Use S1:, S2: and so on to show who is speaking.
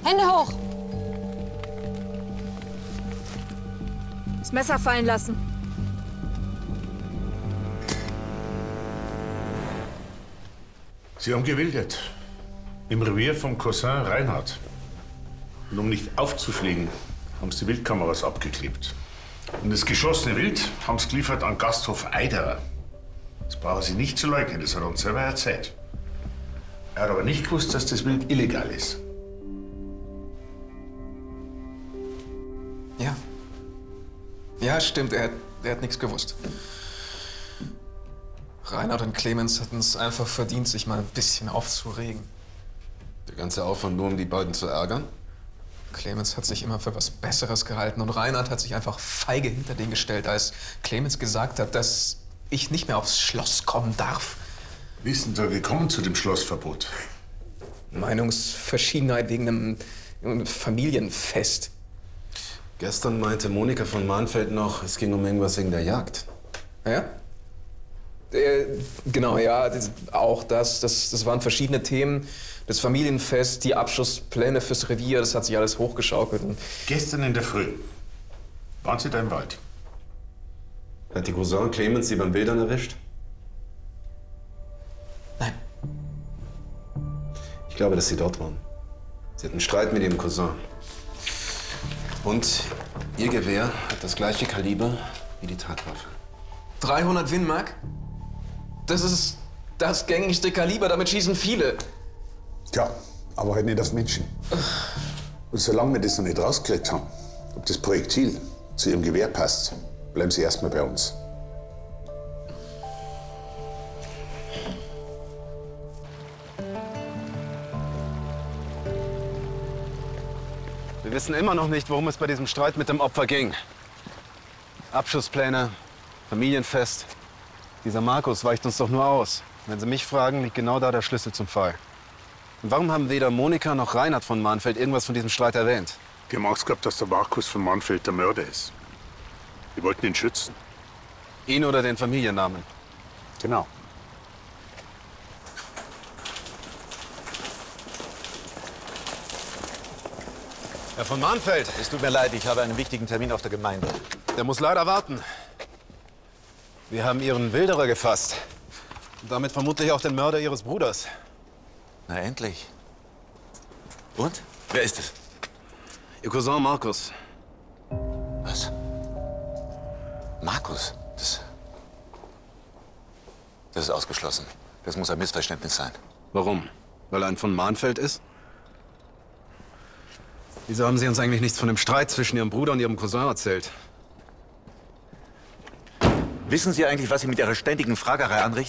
S1: Hände hoch! Das Messer fallen lassen.
S2: Sie haben gewildert. Im Revier vom Cousin Reinhard. Und um nicht aufzufliegen, haben sie die Wildkameras abgeklebt. Und das geschossene Wild haben sie geliefert an Gasthof Eiderer. Das brauchen Sie nicht zu leugnen, das hat er uns selber erzählt. Er hat aber nicht gewusst, dass das Wild illegal ist.
S3: Ja. Ja, stimmt, er hat nichts gewusst. Reinhard und Clemens hatten es einfach verdient, sich mal ein bisschen aufzuregen.
S4: Der ganze Aufwand nur, um die beiden zu ärgern?
S3: Clemens hat sich immer für was Besseres gehalten und Reinhard hat sich einfach feige hinter den gestellt, als Clemens gesagt hat, dass ich nicht mehr aufs Schloss kommen darf.
S2: Wie ist denn da gekommen zu dem Schlossverbot?
S3: Meinungsverschiedenheit wegen einem Familienfest.
S4: Gestern meinte Monika von Mahnfeld noch, es ging um irgendwas wegen der Jagd.
S3: Ja? Genau, ja, auch das. Das waren verschiedene Themen. Das Familienfest, die Abschusspläne fürs Revier, das hat sich alles hochgeschaukelt.
S2: Gestern in der Früh waren Sie da im Wald?
S4: Hat die Cousin Clemens Sie beim Wildern erwischt?
S3: Nein.
S4: Ich glaube, dass Sie dort waren. Sie hatten einen Streit mit Ihrem Cousin. Und Ihr Gewehr hat das gleiche Kaliber wie die Tatwaffe.
S3: 300 Win-Mark? Das ist das gängigste Kaliber, damit schießen viele.
S2: Ja, aber halt nicht auf Menschen. Und solange wir das noch nicht rausgekriegt haben, ob das Projektil zu Ihrem Gewehr passt, bleiben Sie erstmal bei uns.
S4: Wir wissen immer noch nicht, worum es bei diesem Streit mit dem Opfer ging. Abschusspläne, Familienfest. Dieser Markus weicht uns doch nur aus. Wenn Sie mich fragen, liegt genau da der Schlüssel zum Fall. Und warum haben weder Monika noch Reinhard von Mahnfeld irgendwas von diesem Streit erwähnt?
S2: Die haben Angst gehabt, dass der Markus von Mahnfeld der Mörder ist. Die wollten ihn schützen.
S4: Ihn oder den Familiennamen?
S2: Genau.
S4: Herr von Mahnfeld!
S5: Es tut mir leid, ich habe einen wichtigen Termin auf der Gemeinde.
S4: Der muss leider warten. Wir haben Ihren Wilderer gefasst. Und damit vermutlich auch den Mörder Ihres Bruders.
S5: Na endlich. Und? Wer ist es?
S4: Ihr Cousin Markus.
S5: Was? Markus? Das ist ausgeschlossen. Das muss ein Missverständnis sein.
S4: Warum? Weil er ein von Mahnfeld ist? Wieso haben Sie uns eigentlich nichts von dem Streit zwischen Ihrem Bruder und Ihrem Cousin erzählt?
S5: Wissen Sie eigentlich, was Sie mit Ihrer ständigen Fragerei anrichten?